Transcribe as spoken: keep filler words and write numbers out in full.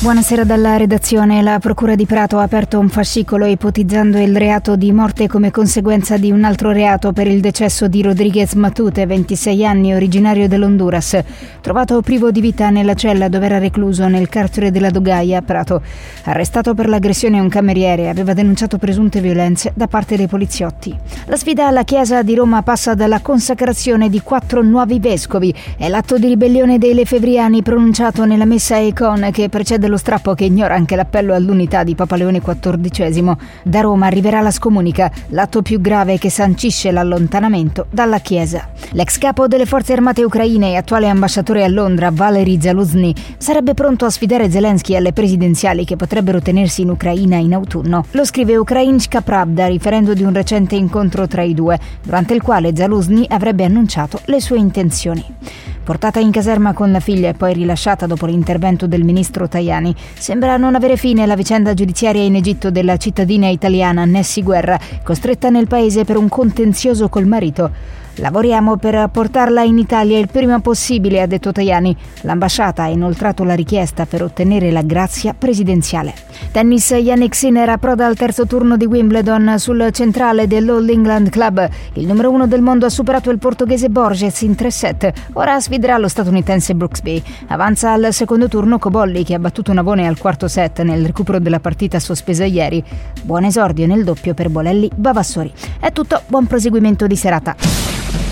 Buonasera dalla redazione. La Procura di Prato ha aperto un fascicolo ipotizzando il reato di morte come conseguenza di un altro reato per il decesso di Rodriguez Matute, ventisei anni, originario dell'Honduras, trovato privo di vita nella cella dove era recluso nel carcere della Dogaia a Prato. Arrestato per l'aggressione a un cameriere, aveva denunciato presunte violenze da parte dei poliziotti. La sfida alla Chiesa di Roma passa dalla consacrazione di quattro nuovi vescovi. È l'atto di ribellione dei lefebvriani pronunciato nella messa Econ che precede lo strappo che ignora anche l'appello all'unità di Papa Leone quattordicesimo. Da Roma arriverà la scomunica, l'atto più grave che sancisce l'allontanamento dalla Chiesa. L'ex capo delle forze armate ucraine e attuale ambasciatore a Londra, Valery Zaluzny, sarebbe pronto a sfidare Zelensky alle presidenziali che potrebbero tenersi in Ucraina in autunno. Lo scrive Ukrainska Pravda, riferendo di un recente incontro tra i due, durante il quale Zaluzny avrebbe annunciato le sue intenzioni. Portata in caserma con la figlia e poi rilasciata dopo l'intervento del ministro Tajani, sembra non avere fine la vicenda giudiziaria in Egitto della cittadina italiana Nessy Guerra, costretta nel paese per un contenzioso col marito. Lavoriamo per portarla in Italia il prima possibile, ha detto Tajani. L'ambasciata ha inoltrato la richiesta per ottenere la grazia presidenziale. Tennis, Jannik Sinner approda al terzo turno di Wimbledon sul centrale dell'All England Club. Il numero uno del mondo ha superato il portoghese Borges in tre set. Ora sfiderà lo statunitense Brooksby. Avanza al secondo turno Cobolli, che ha battuto Navone al quarto set nel recupero della partita sospesa ieri. Buon esordio nel doppio per Bolelli Bavassori. È tutto, buon proseguimento di serata.